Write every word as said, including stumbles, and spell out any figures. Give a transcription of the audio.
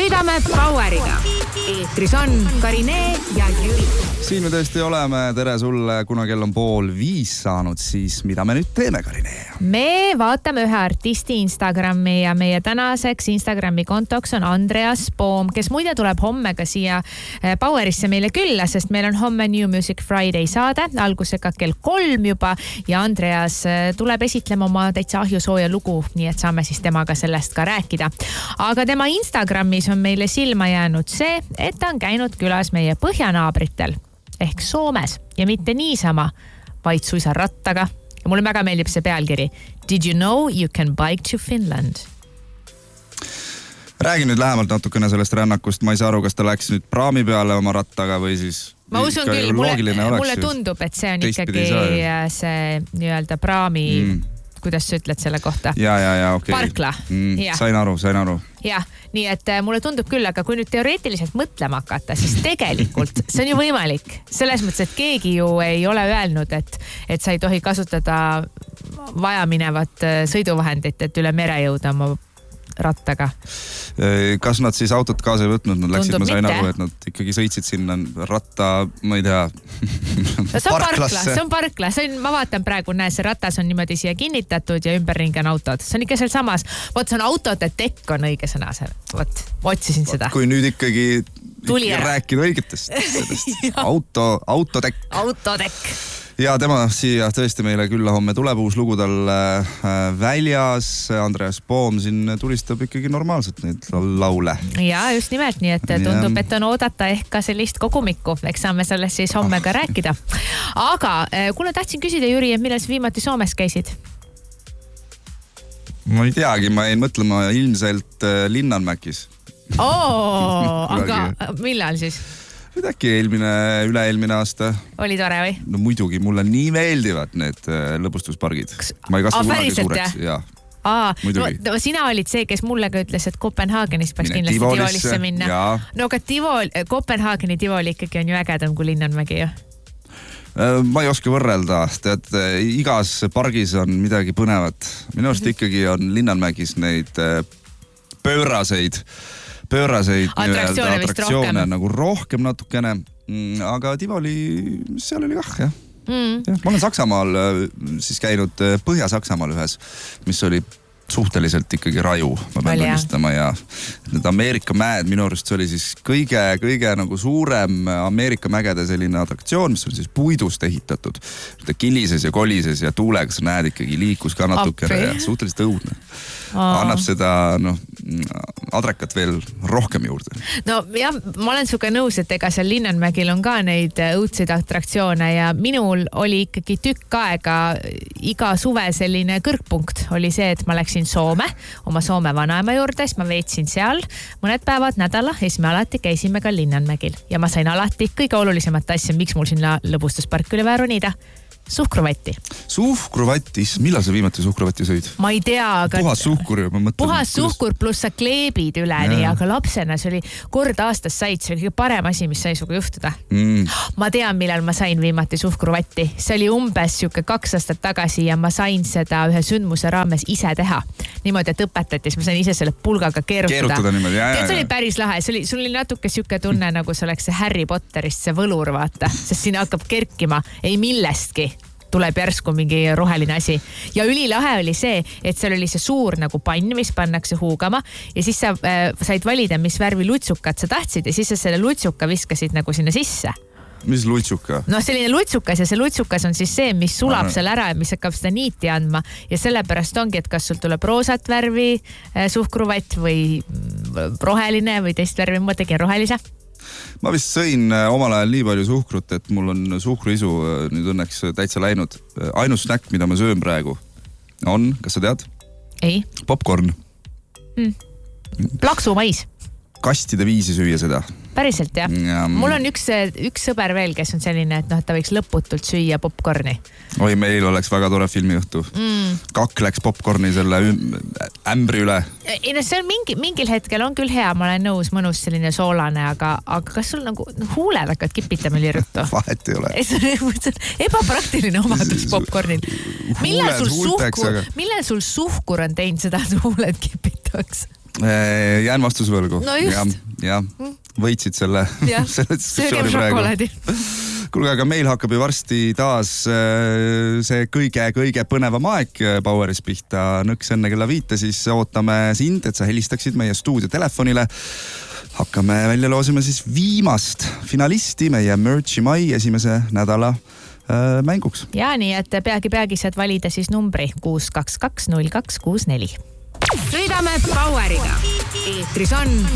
Sõidame Poweriga. Eetris on Karine ja Jüri. Siin me tõesti oleme. Tere sulle, kuna kell on pool viis saanud, siis mida me nüüd teeme, Karine? Me vaatame ühe artisti Instagrami ja meie tänaseks Instagrami kontoks on Andreas Poom, kes muide tuleb homme ka siia Powerisse meile külla, sest meil on homme New Music Friday saade, algusega kell kolm juba ja Andreas tuleb esitlema oma täitsa ahjusooja lugu, nii et saame siis temaga sellest ka rääkida. Aga tema Instagramis on meile silma jäänud see, et ta on käinud külas meie põhjanaabritel ehk Soomes ja mitte niisama, vaid suisa rattaga. Ja mulle väga meeldib see pealkiri. Did you know you can bike to Finland? Räägin nüüd lähemalt natukene sellest rännakust. Ma ei saa aru, kas ta läks nüüd praami peale oma rattaga või siis... Ma usun küll, mulle, mulle tundub, et see on ikkagi see nii-öelda praami... Mm. Kuidas sa ütled selle kohta? Ja, ja, ja, okei. Okay. Parkla. Mm, sain aru, sain aru. Ja, nii et mulle tundub küll, aga kui nüüd teoreetiliselt mõtlema hakata, siis tegelikult see on ju võimalik. Selles mõttes, et keegi ju ei ole öelnud, et, et sa ei tohi kasutada vajaminevat sõiduvahendit, et üle mere jõuda oma rattaga. Kas nad siis autot kaasa ei võtnud? Nad läksid, ma sain aru, et nad ikkagi sõitsid sinna ratta, ma ei tea, no, see on parkla, see on parkla. See on, ma vaatan praegu, näe, see ratas on niimoodi siia kinnitatud ja ümberringi on autod. See on ikka seal samas. Vot see on autode tekk on õige sõna. Vot, otsisin Vot, seda. Kui nüüd ikkagi, ikkagi rääkida õigetest auto, autotekk. Autotekk. Ja tema siia tõesti meile külla homme tuleb uus lugu tal väljas. Andreas Poom siin tulistab ikkagi normaalselt neid laule. Ja, just nimelt, nii et tundub, et on oodata ehk ka sellist kogumikku. Eks saame sellest siis homme ka rääkida. Aga kuule tahtsin küsida, Jüri, et millal sa viimati Soomes käisid? Ma ei teagi, ma jäin mõtlema ilmselt Linnanmäkis. Oo, aga millal siis? Nüüd äkki eelmine, üle-eelmine aasta. Oli tore või? No muidugi, mulle nii meeldivad need lõbustuspargid. Ma ei kasva kunagi suureks. Ja, Aa, no, sina olid see, kes mulle ka ütles, et Kopenhaagenis peaks kindlasti Tivolisse minna. Ja. No aga Tivol, Kopenhaageni Tivoli ikkagi on ju ägedam kui Linnanmägi ju. Ma ei oska võrrelda, tead, igas pargis on midagi põnevat. Minu arust ikkagi on Linnanmägis neid pööraseid pööraseid attraktsioone, attraktsioone nagu rohkem natukene, aga Tivoli seal oli kah, jah. Mm. Ja, ma olen Saksamaal siis käinud Põhja-Saksamaal ühes, mis oli suhteliselt ikkagi raju, ma pean tunnistama ja need Ameerika mäed, minu arust see oli siis kõige, kõige nagu suurem Ameerika mägede selline atraktsioon, mis on siis puidust ehitatud. Ta kilises ja kolises ja tuulega sa näed ikkagi liikus ka natukene ja suhteliselt õudne. Aa. Annab seda no, adrekat veel rohkem juurde. No jah, ma olen suga nõus, et ega seal Linnanmägil on ka neid õudseid atraktsioone ja minul oli ikkagi tükk aega iga suve selline kõrgpunkt oli see, et ma läksin Soome, oma Soome vanaema juurde, siis ma veetsin seal mõned päevad nädala ja siis me alati käisime ka Linnanmägil ja ma sain alati kõige olulisemat asja, miks mul sinna lõbustuspark üle vaja ronida. Suhkruvatti. Suhkruvatti? Millal sa viimati suhkruvatti sõid? Ma ei tea, aga... Puhas suhkur ju, ma mõtlen. Puhas suhkur pluss sa kleebid üle, nii, aga lapsena see oli kord aastas said, see oli kõige parem asi, mis sai suga juhtuda. Mm. Ma tean, millal ma sain viimati suhkruvatti. See oli umbes siuke kaks aastat tagasi ja ma sain seda ühe sündmuse raames ise teha. Niimoodi, et õpetati, siis ma sain ise selle pulgaga keerutada. Keerutada niimoodi, jah, jah. See oli päris lahe. See oli, sul oli natuke siuke tunne, nagu see oleks see Harry Potterist see võlur, vaata. Sest siin hakkab kerkima ei millestki. Tuleb järsku mingi roheline asi. Ja ülilahe oli see, et seal oli see suur nagu pann, mis pannakse huugama ja siis sa äh, said valida, mis värvi lutsukat sa tahtsid ja siis sa selle lutsuka viskasid nagu sinna sisse. Mis lutsuka? No selline lutsukas ja see lutsukas on siis see, mis sulab Aha. seal ära ja mis hakkab seda niiti andma ja sellepärast ongi, et kas sul tuleb roosat värvi äh, suhkruvatt või roheline või teist värvi, ma tegin rohelise. Ma vist sõin omal ajal nii palju suhkrut, et mul on suhkruisu nüüd õnneks täitsa läinud. Ainus snäkk, mida ma söön praegu on, kas sa tead? Ei. Popcorn. Mm. Plaksumais. Kastide viisi süüa seda. Päriselt, jah. Ja, mul on üks, üks sõber veel, kes on selline, et noh, ta võiks lõputult süüa popcorni. Oi, meil oleks väga tore filmiõhtu. Mm. Kakk läks popcorni selle ämbri üle. Ei, no see on mingi, mingil hetkel on küll hea, ma olen nõus, mõnus selline soolane, aga, aga kas sul nagu huuled hakkad kipitama liruttu? Vahet ei ole. See on ebapraktiline omadus popcornil. Millal sul, suhkur, aga... millal sul suhkur on teinud seda, et huuled kipitaks? Jään vastuse võlgu. No just. Ja, ja võitsid selle, selle söögem šokolaadi. Kuulge, aga meil hakkab ju varsti taas see kõige-kõige põnevam aeg Poweris pihta. Nõks enne kella viite, siis ootame sind, et sa helistaksid meie stuudio telefonile. Hakkame välja loosima siis viimast finalisti meie Merchi mai esimese nädala mänguks. Ja nii, et peagi-peagi saad valida siis numbri kuus kaks kaks null kaks kuus neli. Sõidame Poweriga. Eetris on